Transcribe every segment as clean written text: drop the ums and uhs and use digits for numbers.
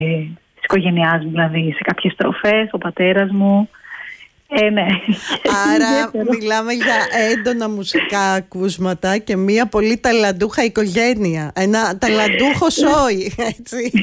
της οικογένειάς μου, δηλαδή σε κάποιες στροφές, ο πατέρας μου. Ναι. Άρα μιλάμε για έντονα μουσικά ακούσματα και μια πολύ ταλαντούχα οικογένεια. Ένα ταλαντούχο σόι, έτσι.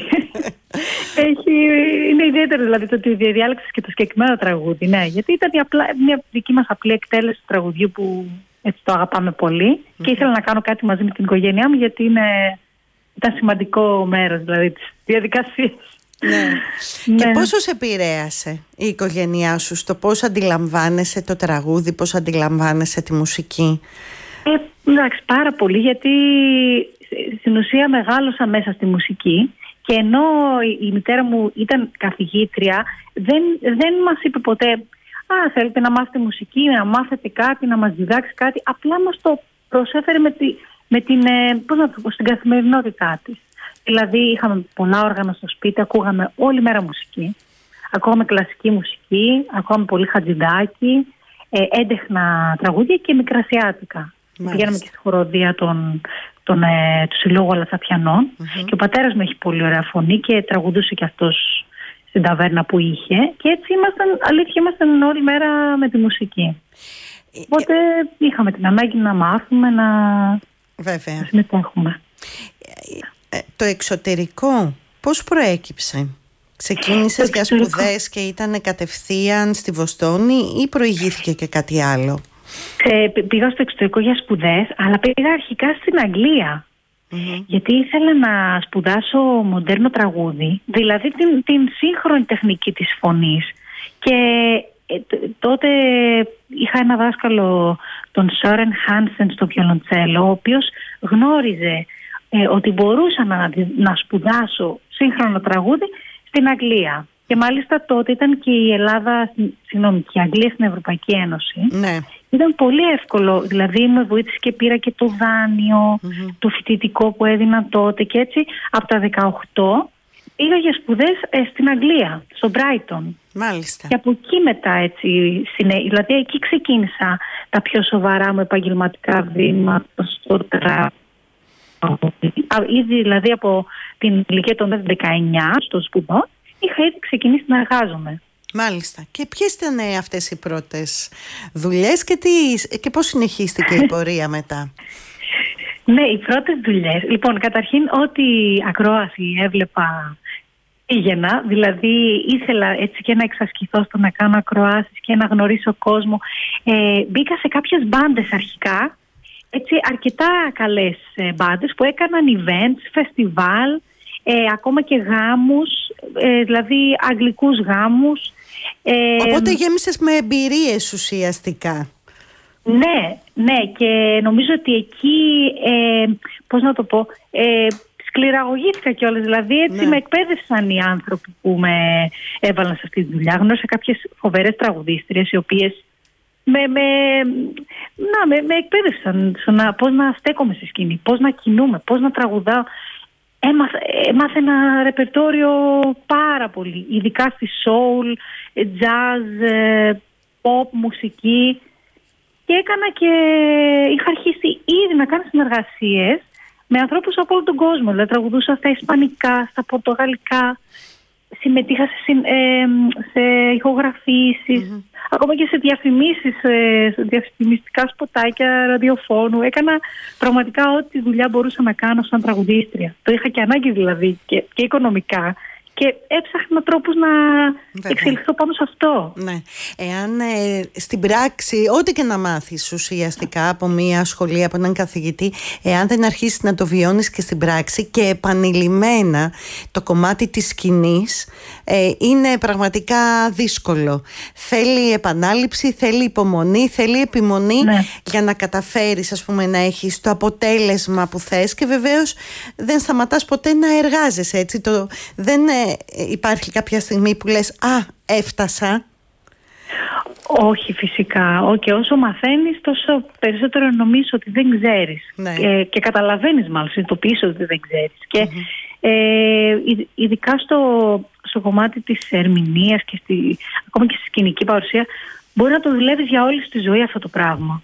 Είναι ιδιαίτερο δηλαδή το ότι διάλεξες και το συγκεκριμένο τραγούδι. Ναι, γιατί ήταν μια δική μας απλή εκτέλεση του τραγουδιού που έτσι το αγαπάμε πολύ και ήθελα να κάνω κάτι μαζί με την οικογένειά μου, γιατί ήταν σημαντικό μέρος δηλαδή της διαδικασίας. Ναι. Και πόσο σε επηρέασε η οικογένειά σου στο πώς αντιλαμβάνεσαι το τραγούδι, πώς αντιλαμβάνεσαι τη μουσική? Εντάξει, πάρα πολύ, γιατί στην ουσία μεγάλωσα μέσα στη μουσική και ενώ η μητέρα μου ήταν καθηγήτρια, δεν μας είπε ποτέ θέλετε να μάθετε μουσική, να μάθετε κάτι, να μας διδάξει κάτι. Απλά μας το προσέφερε στην καθημερινότητά της. Δηλαδή είχαμε πολλά όργανα στο σπίτι, ακούγαμε όλη μέρα μουσική. Ακούγαμε κλασική μουσική, ακούγαμε πολύ Χατζηδάκη, έντεχνα τραγούδια και μικρασιάτικα. Πηγαίναμε και στη χοροδία του Συλλόγου Αλασαπιανών. Και ο πατέρας μου έχει πολύ ωραία φωνή και τραγουδούσε και αυτός στην ταβέρνα που είχε. Και έτσι ήμασταν όλη μέρα με τη μουσική. Οπότε είχαμε την ανάγκη να μάθουμε, να συμμετέχουμε. Το εξωτερικό πώς προέκυψε? Ξεκίνησες για σπουδές και ήταν κατευθείαν στη Βοστόνη ή προηγήθηκε και κάτι άλλο? Πήγα στο εξωτερικό για σπουδές, αλλά πήγα αρχικά στην Αγγλία. Γιατί ήθελα να σπουδάσω μοντέρνο τραγούδι, δηλαδή την σύγχρονη τεχνική της φωνής. Και τότε είχα ένα δάσκαλο, τον Σόρεν Χάνσεν, στο βιολοντσέλο, ο οποίος γνώριζε ότι μπορούσα να σπουδάσω σύγχρονο τραγούδι στην Αγγλία. Και μάλιστα τότε ήταν και η Ελλάδα, και η Αγγλία στην Ευρωπαϊκή Ένωση. Ναι. Ήταν πολύ εύκολο, δηλαδή με βοήθησε και πήρα και το δάνειο, το φοιτητικό που έδινα τότε, και έτσι από τα 18 πήγα για σπουδές στην Αγγλία, στο Brighton. Μάλιστα. Και από εκεί μετά έτσι, δηλαδή εκεί ξεκίνησα τα πιο σοβαρά μου επαγγελματικά βήματα στο τραγούδι. Ήδη δηλαδή από την ηλικία των 19 στο σπουδό είχα ήδη ξεκινήσει να εργάζομαι. Μάλιστα. Και ποιες ήταν αυτές οι πρώτες δουλειές και πώς συνεχίστηκε η πορεία μετά? Ναι, οι πρώτες δουλειές. Λοιπόν, καταρχήν ό,τι ακρόαση έβλεπα πήγαινα. Δηλαδή ήθελα έτσι και να εξασκηθώ στο να κάνω ακροάσεις και να γνωρίσω κόσμο. Μπήκα σε κάποιες μπάντες αρχικά, έτσι αρκετά καλές μπάντες που έκαναν events, φεστιβάλ, ακόμα και γάμους, δηλαδή αγγλικούς γάμους. Οπότε γέμισες με εμπειρίες ουσιαστικά. Ναι, και νομίζω ότι εκεί, πώς να το πω, σκληραγωγήθηκα κιόλας. Δηλαδή έτσι με εκπαίδευσαν οι άνθρωποι που με έβαλαν σε αυτή τη δουλειά. Γνώρισα κάποιες φοβερές τραγουδίστριες, οι οποίες με εκπαίδευσαν πώς να στέκομαι στη σκηνή, πώς να κινούμαι, πώς να τραγουδάω. Έμαθα ένα ρεπερτόριο πάρα πολύ, ειδικά στη soul, jazz, pop, μουσική, και είχα αρχίσει ήδη να κάνω συνεργασίες με ανθρώπους από όλο τον κόσμο. Δηλαδή τραγουδούσα στα ισπανικά, στα πορτογαλικά, συμμετείχα σε ηχογραφήσεις, ακόμα και σε διαφημίσεις, σε διαφημιστικά σποτάκια ραδιοφώνου. Έκανα πραγματικά ό,τι δουλειά μπορούσα να κάνω σαν τραγουδίστρια. Το είχα και ανάγκη δηλαδή και οικονομικά. Και έψαχνα τρόπους να εξελιχθώ πάνω σε αυτό. Ναι. Εάν στην πράξη, ό,τι και να μάθεις ουσιαστικά από μια σχολή, από έναν καθηγητή, εάν δεν αρχίσεις να το βιώνεις και στην πράξη και επανειλημμένα, το κομμάτι της σκηνής είναι πραγματικά δύσκολο. Θέλει επανάληψη, θέλει υπομονή, θέλει επιμονή για να καταφέρεις, ας πούμε, να έχεις το αποτέλεσμα που θες, και βεβαίως δεν σταματάς ποτέ να εργάζεσαι, έτσι. Δεν υπάρχει κάποια στιγμή που λες έφτασα? Όχι, φυσικά. Και όσο μαθαίνεις, τόσο περισσότερο νομίζω ότι δεν ξέρεις. Και καταλαβαίνεις, μάλλον συνειδητοποιείς ότι δεν ξέρεις. Και ειδικά στο κομμάτι της ερμηνείας και ακόμα και στη σκηνική παρουσία, μπορεί να το δουλεύεις για όλη τη ζωή αυτό το πράγμα.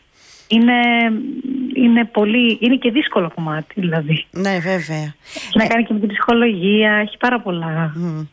Είναι και δύσκολο κομμάτι, δηλαδή. Ναι, βέβαια. Να κάνει και με την ψυχολογία, έχει πάρα πολλά.